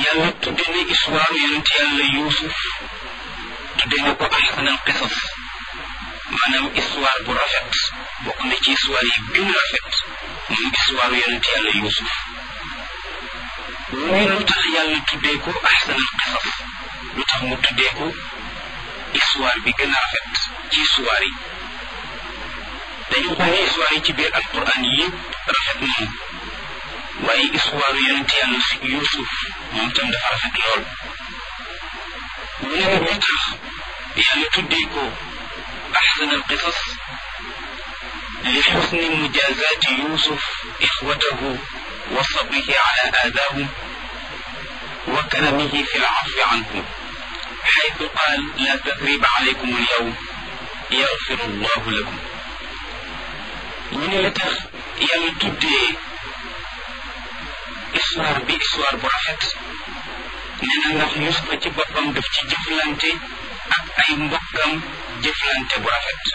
yàlla tudde na histoire yonent yàlla yuusuf tudde na ko ahsanal qisas maanaam histoire bu rafet bokk na ci histoire yi gën a rafet moom histoire yonent yàlla yuusuf muy lu tax yàlla tuddee ko ahsanal qisas lu tax mu tuddee ko histoire bi gën a rafet ci histoire yi dañu xool ne histoire yi ci biir alquran yëpp rafet nañu waaye histoire yonent yàlla yuusuf moom tam dafa rafet lool mu ne nag lu tax yàlla tuddee ko أحسن القصص لحسن مجازات يوسف إخوته وصبره على آذاهم وكرمه في العفو عنهم حيث قال لا تثريب عليكم اليوم يغفر الله لكم من لتخ يلتدي إسوار بإسوار برافت نينا ndax Yuusufa ci boppam daf ci jëflante ak ay mbokkam jëflante bu rafet